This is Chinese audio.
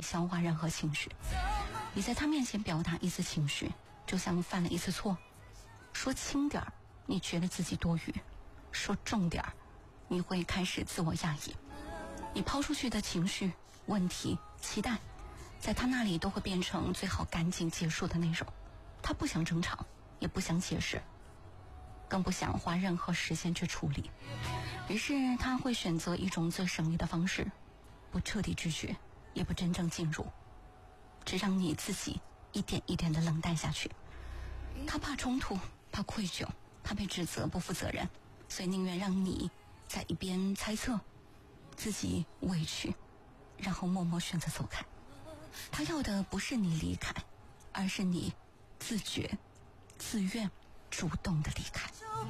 消化任何情绪。你在他面前表达一次情绪，就像犯了一次错，说轻点儿你觉得自己多余，说重点儿你会开始自我压抑。你抛出去的情绪、问题、期待，在他那里都会变成最好赶紧结束的那种。他不想争吵，也不想解释，更不想花任何时间去处理。于是他会选择一种最省力的方式，不彻底拒绝，也不真正进入，只让你自己一点一点的冷淡下去。他怕冲突，怕愧疚，怕被指责不负责任，所以宁愿让你在一边猜测，自己委屈，然后默默选择走开。他要的不是你离开，而是你自觉、自愿、主动的离开。